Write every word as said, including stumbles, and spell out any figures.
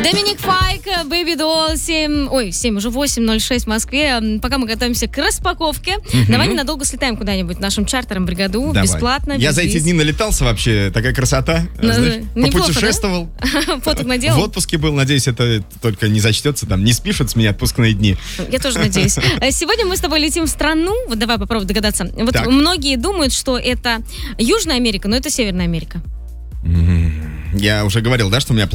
Доминик Файк, Baby Doll, семь, ой, семь, уже восемь ноль шесть в Москве. Пока мы готовимся к распаковке, угу. давай ненадолго слетаем куда-нибудь нашим чартером в бригаду, давай. Бесплатно. Я за эти дни налетался вообще, такая красота, ну, знаешь, попутешествовал. Да? Фоток наделал? В отпуске был, надеюсь, это только не зачтется, там, не спишут с меня отпускные дни. Я тоже надеюсь. Сегодня мы с тобой летим в страну, вот давай попробуй догадаться. Вот так. Многие думают, что это Южная Америка, но это Северная Америка. Я уже говорил, да, что у меня